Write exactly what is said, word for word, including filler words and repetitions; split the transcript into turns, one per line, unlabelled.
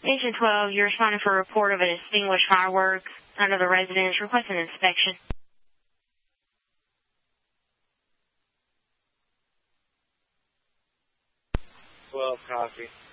Agent twelve, you're responding for a report of an extinguished fireworks under the residence. Request an inspection.
twelve, copy.